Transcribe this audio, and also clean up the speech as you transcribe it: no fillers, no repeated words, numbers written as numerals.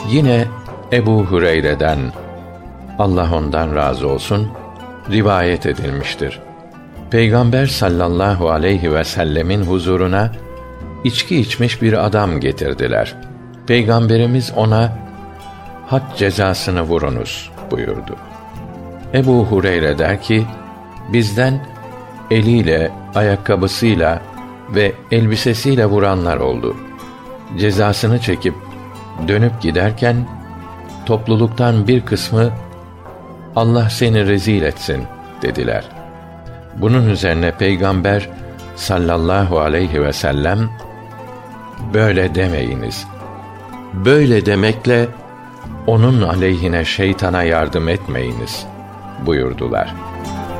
Yine Ebu Hureyre'den, Allah ondan razı olsun, rivayet edilmiştir. Peygamber sallallahu aleyhi ve sellemin huzuruna içki içmiş bir adam getirdiler. Peygamberimiz ona, "Had cezasını vurunuz," buyurdu. Ebu Hureyre der ki, bizden eliyle, ayakkabısıyla ve elbisesiyle vuranlar oldu. Cezasını çekip dönüp giderken topluluktan bir kısmı, "Allah seni rezil etsin," dediler. Bunun üzerine Peygamber sallallahu aleyhi ve sellem, "Böyle demeyiniz. Böyle demekle onun aleyhine şeytana yardım etmeyiniz," buyurdular.